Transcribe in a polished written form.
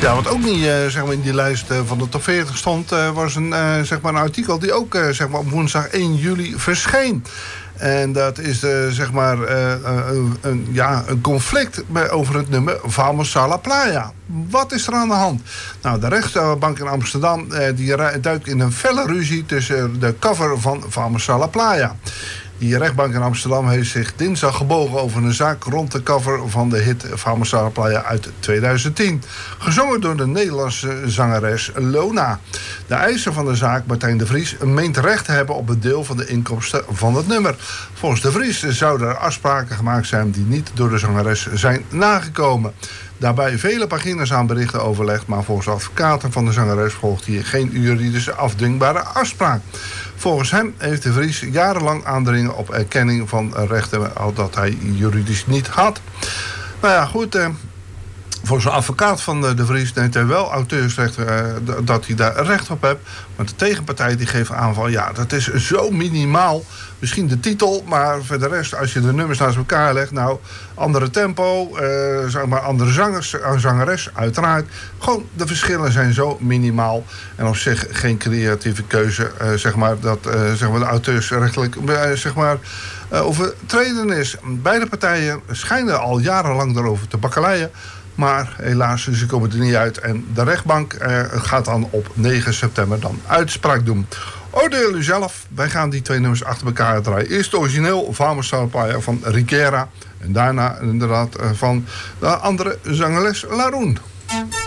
Ja, wat ook niet zeg maar in die lijst van de top 40 stond... was een artikel die ook op woensdag 1 juli verscheen. En dat is een conflict over het nummer Vamos a la Playa. Wat is er aan de hand? Nou, de rechtbank in Amsterdam die duikt in een felle ruzie tussen de cover van Vamos a la Playa. Die rechtbank in Amsterdam heeft zich dinsdag gebogen over een zaak rond de cover van de hit Vamos a la Playa uit 2010. Gezongen door de Nederlandse zangeres Lona. De eiser van de zaak, Martijn de Vries, meent recht te hebben op een deel van de inkomsten van het nummer. Volgens de Vries zouden er afspraken gemaakt zijn die niet door de zangeres zijn nagekomen. Daarbij vele pagina's aan berichten overlegd, maar volgens de advocaten van de zangeres volgt hier geen juridische afdwingbare afspraak. Volgens hem heeft de Vries jarenlang aandringen op erkenning van rechten dat hij juridisch niet had. Nou ja, goed. Volgens de advocaat van de Vries neemt hij wel auteursrecht dat hij daar recht op heeft. Maar de tegenpartij die geeft aan van ja, dat is zo minimaal. Misschien de titel, maar voor de rest, als je de nummers naast elkaar legt, nou, andere tempo, andere zangeres, uiteraard. Gewoon, de verschillen zijn zo minimaal. En op zich geen creatieve keuze, dat de auteursrechtelijk, overtreden is. Beide partijen schijnen al jarenlang daarover te bakkeleien. Maar helaas, ze komen er niet uit. En de rechtbank gaat dan op 9 september dan uitspraak doen. Oordeel u zelf. Wij gaan die twee nummers achter elkaar draaien. Eerst het origineel Vamos a la Playa van Riquera. En daarna inderdaad van de andere zangeres Laroen.